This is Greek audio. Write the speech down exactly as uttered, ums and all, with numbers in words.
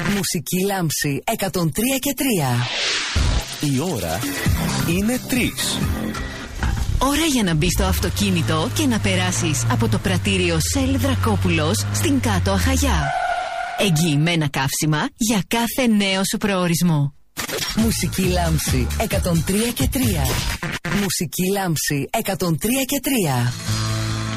Μουσική λάμψη εκατόν τρία και τρία. Η ώρα είναι τρεις. Ώρα για να μπεις στο αυτοκίνητο και να περάσεις από το πρατήριο Σέλ Δρακόπουλος στην Κάτω Αχαγιά. Εγγυημένα καύσιμα για κάθε νέο σου προορισμό. Μουσική λάμψη εκατόν τρία και τρία. Μουσική λάμψη εκατόν τρία και τρία.